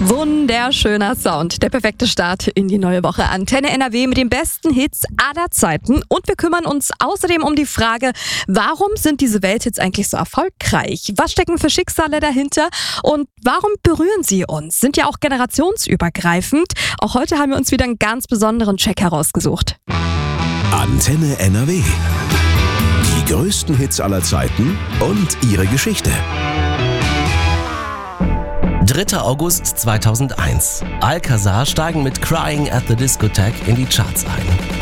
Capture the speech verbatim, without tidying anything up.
Wunderschöner Sound, der perfekte Start in die neue Woche. Antenne N R W mit den besten Hits aller Zeiten. Und wir kümmern uns außerdem um die Frage, warum sind diese Welthits eigentlich so erfolgreich? Was stecken für Schicksale dahinter? Und warum berühren sie uns? Sind ja auch generationsübergreifend. Auch heute haben wir uns wieder einen ganz besonderen Check herausgesucht. Antenne N R W. Die größten Hits aller Zeiten und ihre Geschichte. dritter August zweitausendeins. Alcazar steigen mit Crying at the Discotheque in die Charts ein.